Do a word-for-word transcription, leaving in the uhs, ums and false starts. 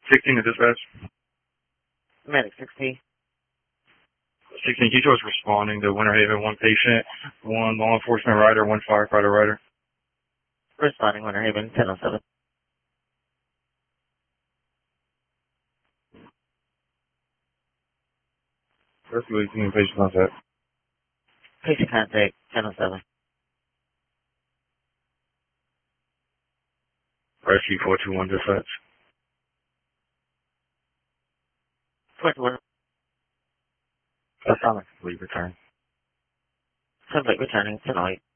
sixteen to dispatch. Medic sixteen. sixteen, Keto is responding to Winter Haven, one patient, one law enforcement rider, one firefighter rider. Responding Winter Haven, ten oh seven. Rescue eighteen, patient contact. Patient contact, ten oh seven. Rescue four two one dispatch. four two one. That's on complete return. Complete returning, ten oh eight.